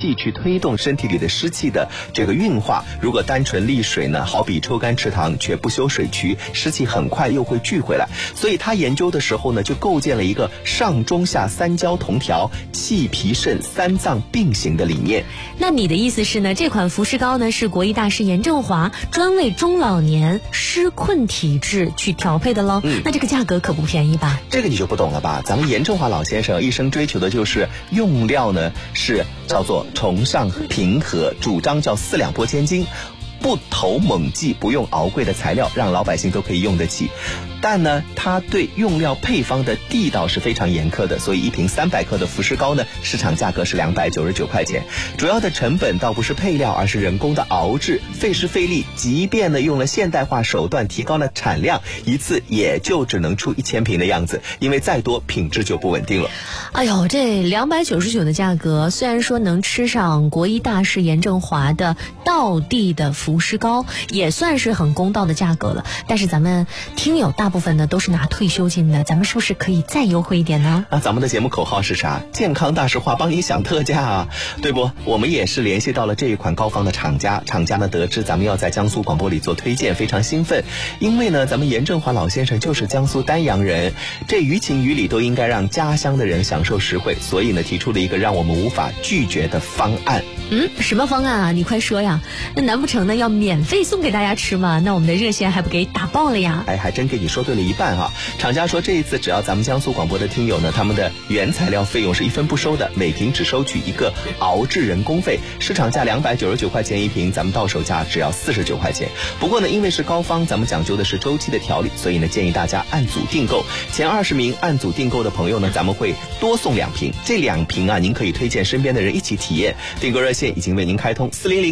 气去推动身体里的湿气的这个运化。如果单纯沥水呢，好比抽干池塘却不修水渠，湿气很快又会聚回来。所以他研究的时候呢，就构建了一个上中下三焦同调、气脾肾三脏并行的理念。 那你的意思是呢，这款服湿膏呢是国医大师严正华专为中老年湿困体质去调配的喽？那这个价格可不便宜吧？ 这个你就不懂了吧？咱们严正华老先生一生追求的就是用料呢是叫做崇尚平和，主张叫4两拨千斤，不投猛剂，不用熬贵的材料，让老百姓都可以用得起。但呢，它对用料配方的地道是非常严苛的，所以一瓶300克的服湿膏呢，市场价格是299块钱。主要的成本倒不是配料，而是人工的熬制，费时费力。即便呢用了现代化手段提高了产量，一次也就只能出1000瓶的样子，因为再多品质就不稳定了。 哎呦，这299的价格，虽然说能吃上国医大师严正华的道地的服湿膏，也算是很公道的价格了。但是咱们听友大部分呢都是拿退休金的，咱们是不是可以再优惠一点呢？ 咱们的节目口号是啥？健康大实话，帮你享特价啊，对不？我们也是联系到了这一款膏方的厂家呢得知咱们要在江苏广播里做推荐，非常兴奋。因为呢，咱们严正华老先生就是江苏丹阳人，这于情于理都应该让家乡的人享受实惠，所以呢提出了一个让我们无法拒绝的方案。 什么方案啊？你快说呀！那难不成呢要免费送给大家吃吗？那我们的热线还不给打爆了呀？ 还真给你说对了一半啊！厂家说这一次只要咱们江苏广播的听友呢，他们的原材料费用是1分不收的，每瓶只收取一个熬制人工费，市场价299块钱一瓶，咱们到手价只要49块钱。不过呢，因为是膏方，咱们讲究的是周期的调理，所以呢建议大家按组订购。前20名按组订购的朋友呢，咱们会多送2瓶，这2瓶啊，您可以推荐身边的人一起体验。订购热线已经为您开通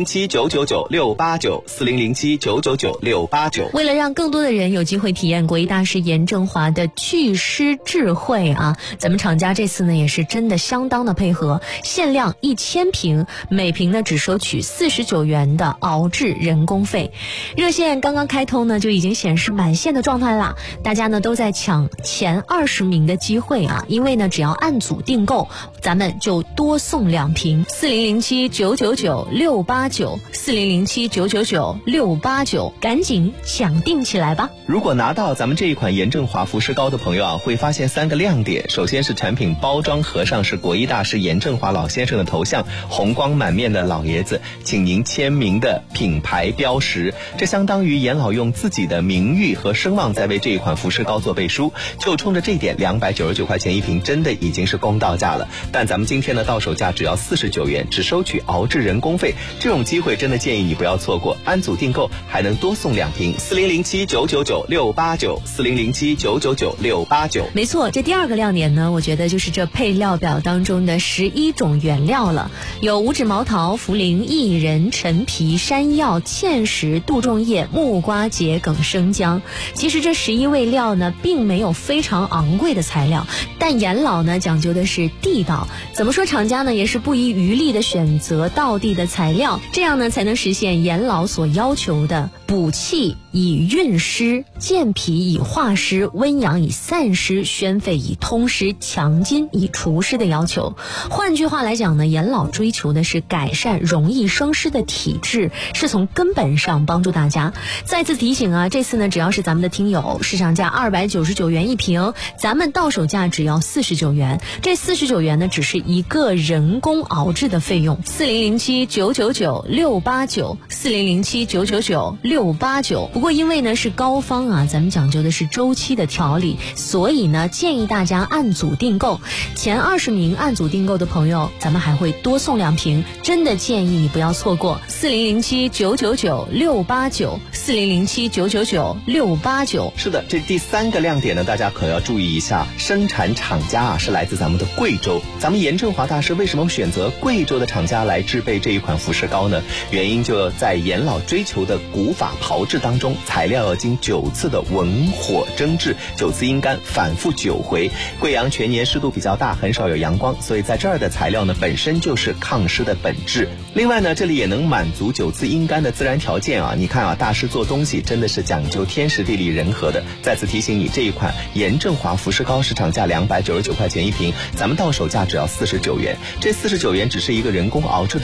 ，4007-999-689，4007-999-689。 为了让更多的人有机会体验国医大师严正华的祛湿智慧啊，咱们厂家这次呢也是真的相当的配合，限量1000瓶，每瓶呢只收取49元的熬制人工费。热线刚刚开通呢就已经显示满线的状态啦，大家呢都在抢前20名的机会啊，因为呢只要按组订购，咱们就多送2瓶，4007-999-689，4007-999-689，赶紧抢订起来吧！ 如果拿到咱们这一款严正华服湿膏的朋友啊，会发现3个亮点。首先是产品包装盒上是国医大师严正华老先生的头像，红光满面的老爷子，请您签名的品牌标识，这相当于严老用自己的名誉和声望在为这一款服湿膏做背书。就冲着这点，299块钱一瓶真的已经是公道价了。但咱们今天的到手价只要49元，只收取熬制人工费，这种机会真的建议你不要错过。按组订购还能多送2瓶，4007-999-689，4007-999-689。 没错，这第2个亮点呢，我觉得就是这配料表当中的11种原料了，有五指毛桃、茯苓、薏仁、陈皮、山药、芡实、杜仲叶、木瓜、桔梗、生姜。其实这11味料呢，并没有非常昂贵的材料，但严老呢讲究的是地道。怎么说，厂家呢也是不遗余力的选择道地的材料，这样呢才能实现严老所要求的补气以运湿，健脾以化湿，温阳以散湿，宣肺以通湿，强筋以除湿的要求。换句话来讲呢，严老追求的是改善容易生湿的体质，是从根本上帮助大家。再次提醒啊，这次呢只要是咱们的听友，市场价299元一瓶，咱们到手价只要49元。这49元呢只是一个人工熬制的费用，4007-999-689，4007-999-689。不过因为呢是膏方啊，咱们讲究的是周期的调理，所以呢建议大家按组订购，前20名按组订购的朋友，咱们还会多送2瓶，真的建议你不要错过。4007-999-689，4007-999-689。 是的，这第3个亮点呢，大家可要注意一下，生产厂家啊是来自咱们的贵州。咱们严正华大师为什么选择贵州的厂家来制备这一款服湿膏呢？原因就在严老追求的古法炮制当中，材料要经9次的文火蒸制，9次阴干，反复9回。贵阳全年湿度比较大，很少有阳光，所以在这儿的材料呢本身就是抗湿的本质。另外呢，这里也能满足9次阴干的自然条件啊。你看啊，大师做东西真的是讲究天时地利人和的。再次提醒你，这一款严正华服湿膏市场价299块钱一瓶，咱们到手价只要49元。这49元只是一个人工熬制的